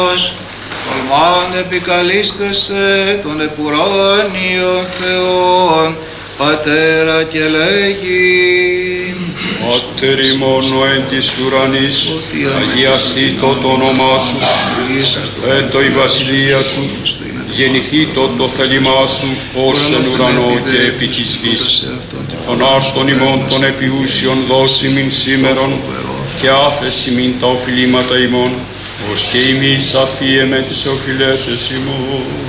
Τολμάν επικαλίστεσαι τον επουράνιο Θεόν, Πατέρα και λέγει. Πάτερ ημών ο εν της ουρανής, αγιαστήτω το όνομά σου, έρθω η βασιλεία σου, γεννηθήτω το θέλημά σου, ως εν ουρανό και επί της γης. Τον άρτον ημών των επιούσιων δώσιμην σήμερον, και άφεσιμην τα οφειλήματα ημών, ως και εμείς αφίεμε τις οφειλέτες ημών.